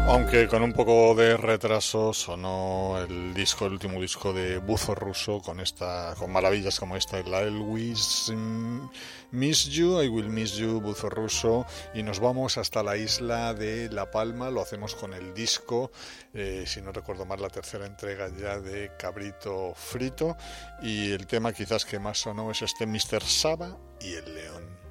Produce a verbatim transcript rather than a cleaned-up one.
Aunque con un poco de retraso sonó el disco, el último disco de Buzo Russo, con esta, con maravillas como esta, el I Will Miss You, I Will Miss You, Buzo Russo, y nos vamos hasta la isla de La Palma. Lo hacemos con el disco, eh, si no recuerdo mal, la tercera entrega ya de Cabrito Frito, y el tema quizás que más sonó es este míster Saba y el León.